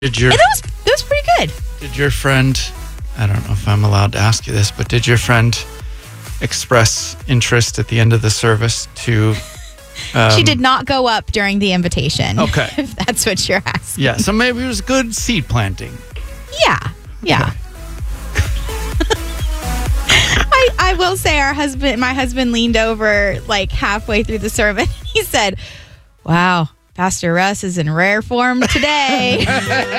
And that was pretty good. Did your friend, I don't know if I'm allowed to ask you this, but did your friend express interest at the end of the service to... she did not go up during the invitation. Okay. If that's what you're asking. Yeah, so maybe it was good seed planting. Yeah. Okay. I will say my husband leaned over like halfway through the sermon. He said, "Wow, Pastor Russ is in rare form today."